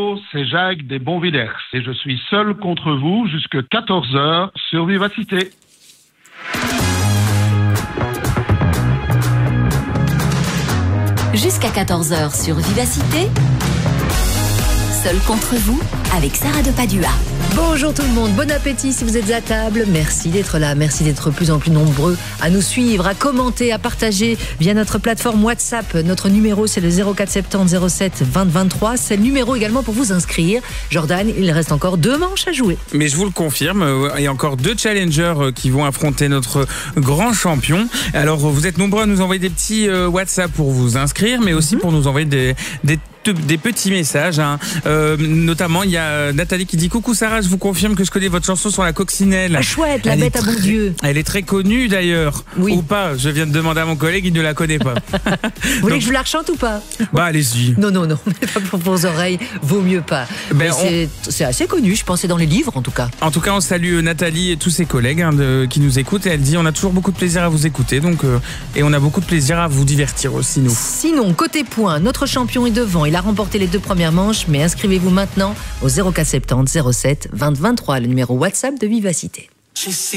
Bonjour, c'est Jacques des Bonvillers et je suis seul contre vous jusqu'à 14h sur Vivacité. Jusqu'à 14h sur Vivacité, seul contre vous avec Sarah de Padua. Bonjour tout le monde, bon appétit si vous êtes à table. Merci d'être là, merci d'être plus en plus nombreux à nous suivre, à commenter, à partager via notre plateforme WhatsApp. Notre numéro c'est le 0470 07 20 23. C'est le numéro également pour vous inscrire. Jordan, il reste encore 2 manches à jouer. Mais je vous le confirme, il y a encore 2 challengers qui vont affronter notre grand champion. Alors vous êtes nombreux à nous envoyer des petits WhatsApp pour vous inscrire, mais aussi pour nous envoyer des petits messages, hein. Notamment il y a Nathalie qui dit: coucou Sarah, je vous confirme que je connais votre chanson sur la coccinelle. Ah, chouette, la bête à bon Dieu. Elle est très connue d'ailleurs. Oui. Ou pas, je viens de demander à mon collègue, il ne la connaît pas. Vous voulez que je vous la rechante ou pas? Bah allez-y. Non, mais pas pour vos oreilles, vaut mieux pas. Ben, c'est assez connu, je pensais dans les livres en tout cas. En tout cas, on salue Nathalie et tous ses collègues qui nous écoutent, et elle dit: on a toujours beaucoup de plaisir à vous écouter, donc et on a beaucoup de plaisir à vous divertir aussi, nous. Sinon, côté points, notre champion est devant. Il a remporté les 2 premières manches, mais inscrivez-vous maintenant au 0470 07 20 23, le numéro WhatsApp de Vivacité.